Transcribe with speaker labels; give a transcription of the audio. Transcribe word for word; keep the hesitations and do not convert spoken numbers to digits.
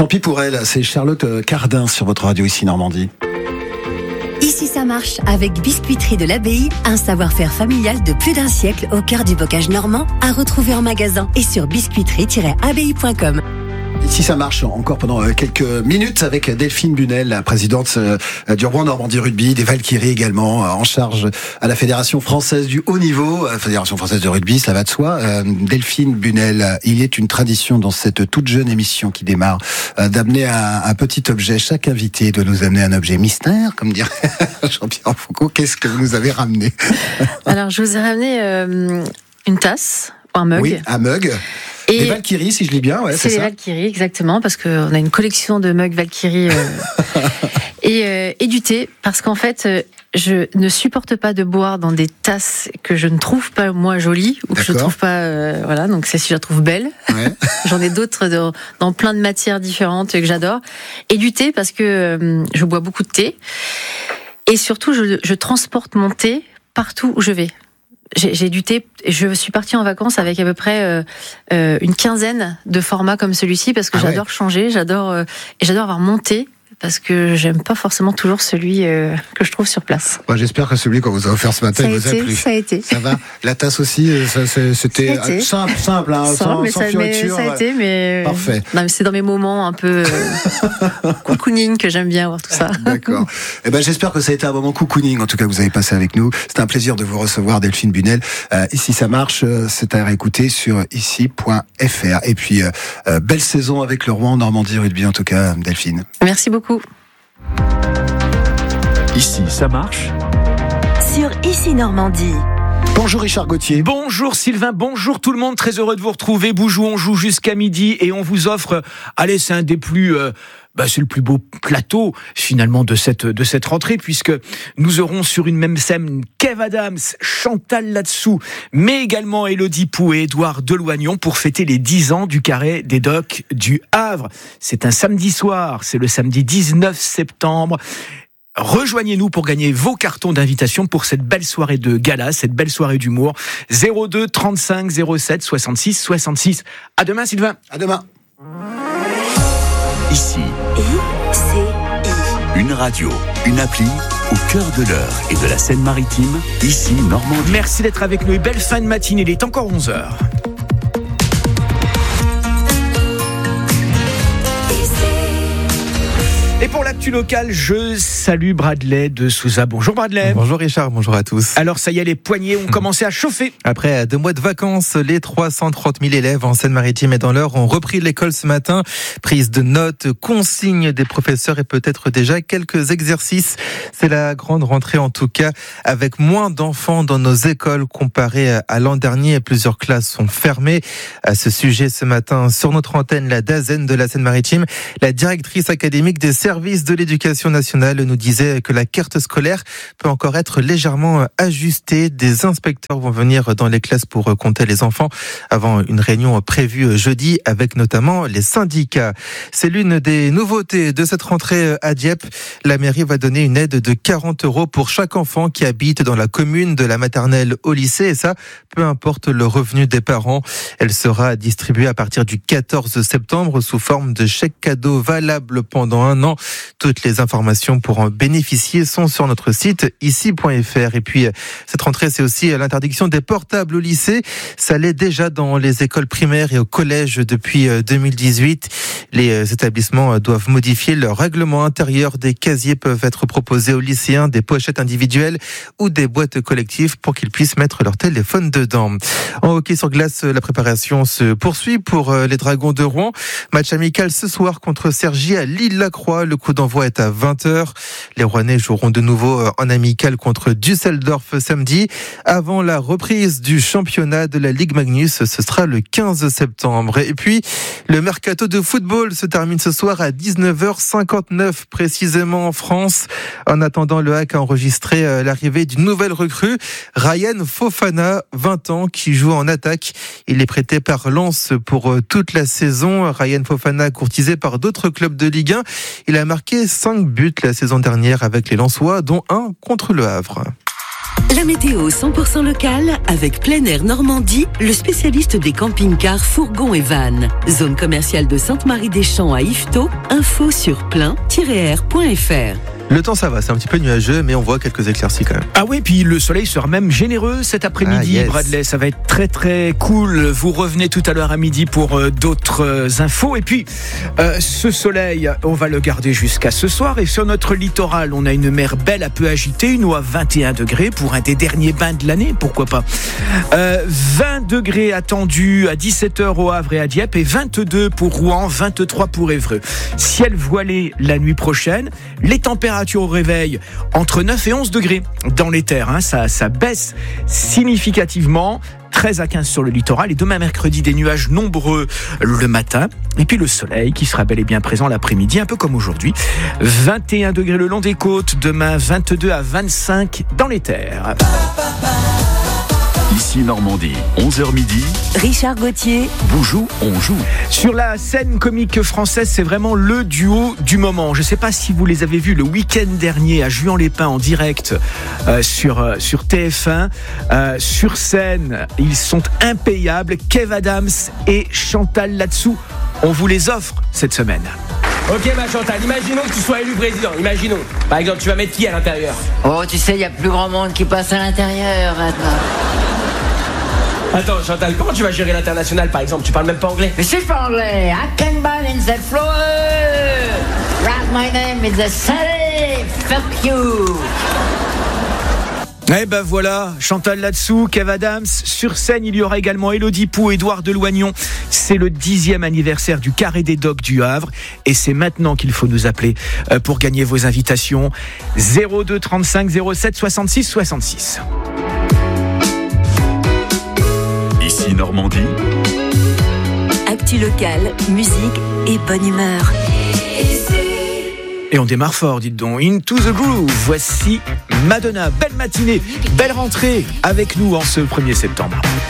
Speaker 1: Tant pis pour elle, c'est Charlotte Cardin sur votre radio ici Normandie.
Speaker 2: Ici ça marche avec Biscuiterie de l'Abbaye, un savoir-faire familial de plus d'un siècle au cœur du bocage normand, à retrouver en magasin et sur biscuiterie tiret abbaye point com.
Speaker 1: Ici ça marche encore pendant quelques minutes avec Delphine Bunel, la présidente du Rouen Normandie Rugby, des Valkyries également, en charge à la Fédération Française du Haut Niveau, Fédération Française de Rugby, ça va de soi. Delphine Bunel, il est une tradition dans cette toute jeune émission qui démarre d'amener un, un petit objet. Chaque invité doit nous amener un objet mystère, comme dirait Jean-Pierre Foucault. Qu'est-ce que vous nous avez ramené?
Speaker 3: Alors je vous ai ramené euh, une tasse, ou un mug.
Speaker 1: Oui, un mug. Et les Valkyries, si je lis bien, ouais, c'est,
Speaker 3: c'est ça. C'est les Valkyries, exactement, parce qu'on a une collection de mugs Valkyries euh, et, euh, et du thé, parce qu'en fait, euh, je ne supporte pas de boire dans des tasses que je ne trouve pas moi jolies ou que D'accord. je trouve pas, euh, voilà, donc celle-ci je la trouve belle. Ouais. J'en ai d'autres dans, dans plein de matières différentes que j'adore. Et du thé parce que euh, je bois beaucoup de thé et surtout je, je transporte mon thé partout où je vais. J'ai, j'ai du thé. Je suis partie en vacances avec à peu près euh, euh, une quinzaine de formats comme celui-ci parce que ah j'adore ouais. changer, j'adore euh, et j'adore avoir mon thé parce que j'aime pas forcément toujours celui euh, que je trouve sur place.
Speaker 1: Bon, j'espère que celui qu'on vous a offert ce matin
Speaker 3: ça
Speaker 1: il vous a
Speaker 3: été,
Speaker 1: plu.
Speaker 3: Ça a été.
Speaker 1: Ça va. La tasse aussi, ça, c'était ça simple, simple, hein,
Speaker 3: simple,
Speaker 1: sans,
Speaker 3: mais
Speaker 1: sans
Speaker 3: ça,
Speaker 1: fioriture.
Speaker 3: Mais ça a été, mais
Speaker 1: parfait.
Speaker 3: Non, mais c'est dans mes moments un peu euh, cocooning que j'aime bien voir tout ça.
Speaker 1: D'accord. Eh ben, j'espère que ça a été un moment cocooning, en tout cas, que vous avez passé avec nous. C'était un plaisir de vous recevoir, Delphine Bunel. Euh, ici, ça marche. C'est à réécouter sur ici point f r. Et puis, euh, belle saison avec le Rouen Normandie Rugby, en tout cas, Delphine.
Speaker 3: Merci beaucoup.
Speaker 4: Ici, ça marche.
Speaker 2: Sur Ici Normandie.
Speaker 1: Bonjour Richard Gauthier.
Speaker 4: Bonjour Sylvain, bonjour tout le monde, très heureux de vous retrouver. Boujou, on joue jusqu'à midi et on vous offre, allez, c'est un des plus... Euh, Bah, c'est le plus beau plateau finalement de cette de cette rentrée puisque nous aurons sur une même scène Kev Adams, Chantal Latsou, mais également Élodie Pou et Édouard Deloignon pour fêter les dix ans du Carré des Docks du Havre. C'est un samedi soir, c'est le samedi dix-neuf septembre. Rejoignez-nous pour gagner vos cartons d'invitation pour cette belle soirée de gala, cette belle soirée d'humour. zéro deux trente-cinq zéro sept soixante-six soixante-six. À demain Sylvain.
Speaker 1: À demain.
Speaker 4: Ici,
Speaker 2: I C I.
Speaker 4: Une radio, une appli, au cœur de l'heure et de la Seine-Maritime, ici Normandie. Merci d'être avec nous et belle fin de matinée, il est encore onze heures. Et pour l'actu locale, je salue Bradley de Souza. Bonjour Bradley.
Speaker 5: Bonjour Richard, bonjour à tous.
Speaker 4: Alors ça y est, les poignets ont commencé à chauffer.
Speaker 5: Après deux mois de vacances, les trois cent trente mille élèves en Seine-Maritime et dans l'Eure ont repris l'école ce matin. Prise de notes, consignes des professeurs et peut-être déjà quelques exercices. C'est la grande rentrée en tout cas, avec moins d'enfants dans nos écoles comparé à l'an dernier. Plusieurs classes sont fermées. À ce sujet, ce matin, sur notre antenne, la DAZEN de la Seine-Maritime, la directrice académique des services de l'éducation nationale nous disait que la carte scolaire peut encore être légèrement ajustée. Des inspecteurs vont venir dans les classes pour compter les enfants avant une réunion prévue jeudi avec notamment les syndicats. C'est l'une des nouveautés de cette rentrée à Dieppe. La mairie va donner une aide de quarante euros pour chaque enfant qui habite dans la commune de la maternelle au lycée et ça, peu importe le revenu des parents. Elle sera distribuée à partir du quatorze septembre sous forme de chèque cadeau valable pendant un an. Toutes les informations pour en bénéficier sont sur notre site ici point f r. Et puis, cette rentrée, c'est aussi l'interdiction des portables au lycée. Ça l'est déjà dans les écoles primaires et au collège depuis deux mille dix-huit. Les établissements doivent modifier leur règlement intérieur. Des casiers peuvent être proposés aux lycéens, des pochettes individuelles ou des boîtes collectives pour qu'ils puissent mettre leur téléphone dedans. En hockey sur glace, la préparation se poursuit pour les Dragons de Rouen. Match amical ce soir contre Cergy à L'Île-la-Croix. Le coup d'envoi est à vingt heures. Les Rouennais joueront de nouveau en amical contre Düsseldorf samedi. Avant la reprise du championnat de la Ligue Magnus, ce sera le quinze septembre. Et puis, le mercato de football se termine ce soir à dix-neuf heures cinquante-neuf précisément en France. En attendant, le H A C a enregistré l'arrivée d'une nouvelle recrue, Ryan Fofana, vingt ans, qui joue en attaque. Il est prêté par Lens pour toute la saison. Ryan Fofana, courtisé par d'autres clubs de Ligue un. Il a marqué cinq buts la saison dernière avec les Lensois, dont un contre le Havre.
Speaker 2: La météo cent pour cent locale avec Plein Air Normandie, le spécialiste des camping-cars, fourgons et vannes. Zone commerciale de Sainte-Marie-des-Champs à Yvetot. Info sur plein tiret air point f r.
Speaker 5: Le temps, ça va, c'est un petit peu nuageux, mais on voit quelques éclaircies quand même.
Speaker 4: Ah oui, puis le soleil sera même généreux cet après-midi,
Speaker 5: ah, yes.
Speaker 4: Bradley. Ça va être très très cool. Vous revenez tout à l'heure à midi pour euh, d'autres euh, infos. Et puis, euh, ce soleil, on va le garder jusqu'à ce soir. Et sur notre littoral, on a une mer belle, un peu agitée, une eau à vingt et un degrés pour un des derniers bains de l'année, pourquoi pas. Euh, vingt degrés attendus à dix-sept heures au Havre et à Dieppe, et vingt-deux pour Rouen, vingt-trois pour Évreux. Ciel voilé la nuit prochaine. Les températures au réveil entre neuf et onze degrés dans les terres, hein, ça, ça baisse significativement, treize à quinze sur le littoral, et demain mercredi des nuages nombreux le matin, et puis le soleil qui sera bel et bien présent l'après-midi, un peu comme aujourd'hui. vingt et un degrés le long des côtes, demain vingt-deux à vingt-cinq dans les terres.
Speaker 6: Ici Normandie, onze heures midi.
Speaker 2: Richard Gauthier.
Speaker 6: Boujou, on joue.
Speaker 4: Sur la scène comique française, c'est vraiment le duo du moment. Je ne sais pas si vous les avez vus le week-end dernier à Juan-les-Pins en direct euh, sur, euh, sur T F un. Euh, sur scène, ils sont impayables. Kev Adams et Chantal Latsou. On vous les offre cette semaine.
Speaker 7: Ok, ma Chantal, imaginons que tu sois élu président. Imaginons. Par exemple, tu vas mettre qui à l'intérieur?
Speaker 8: Oh, tu sais, il y a plus grand monde qui passe à l'intérieur maintenant.
Speaker 7: Attends, Chantal, comment tu vas gérer l'international, par exemple? Tu parles même pas anglais?
Speaker 8: Mais si je parle anglais, I can buy in the floor. Write my name in the city. Fuck you.
Speaker 4: Eh ben voilà, Chantal Latsou, Kev Adams. Sur scène, il y aura également Élodie Pou, Édouard Deloignon. C'est le dixième anniversaire du Carré des Docks du Havre. Et c'est maintenant qu'il faut nous appeler pour gagner vos invitations. zéro deux trente-cinq zéro sept soixante-six soixante-six.
Speaker 6: Ici Normandie.
Speaker 2: Actu locale, musique et bonne humeur.
Speaker 4: Et on démarre fort, dites donc. Into the Groove. Voici Madonna. Belle matinée, belle rentrée avec nous en ce premier septembre.